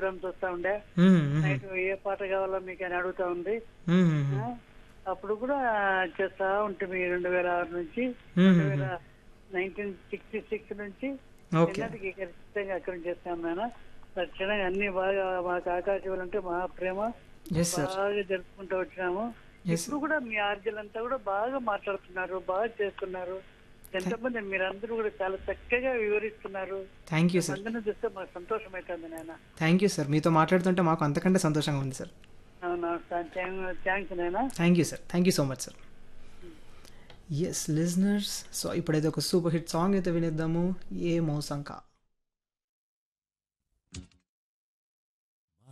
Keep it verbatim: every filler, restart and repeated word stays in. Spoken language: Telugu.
ప్రోగ్రామ్స్ వస్తా ఉండే. హ్మ్. హుహు. నైట్ ఏ పాట కావాలో మీకు అని అడుగుతా ఉంది. హ్మ్. హుహు. ఆ, అప్పుడు కూడా చేస్తా ఉంటుంది. రెండు వేల ఆరు నుంచి హ్మ్. రెండు హుహు. వేల నైన్టీన్ సిక్స్టీ సిక్స్ నుంచి ఓకే. నిన్నటికి ఖచ్చితంగా అక్కడ చేస్తాం నాన్న. తక్షణంగా అన్ని బాగా మాకు ఆకాశవాణి అంటే మహా ప్రేమ. Yes sir. బాగా జరుపుకుంటూ వచ్చినాము. యెస్. ఇప్పుడు కూడా మీ ఆర్జలంతా కూడా బాగా మాట్లాడుతున్నారు, బాగా చేస్తున్నారు. థా ఎంతమంది మీరందరూ కూడా చాలా చక్కగా వివరిస్తున్నారు. Thank you sir. మిమ్మల్ని చూస్తే మాకు సంతోషం అవుతుంది నాయన. Thank you sir. మీతో మాట్లాడుతుంటే మాకు అంతకంటే సంతోషంగా ఉంది సార్. అవునా, థ్యాంక్స్ నాయన. Thank you sir. Thank you so much sir. Yes listeners, so ఇప్పుడైతే ఒక సూపర్ హిట్ సాంగ్ అయితే వినేద్దాము. ఏ మౌసంకా.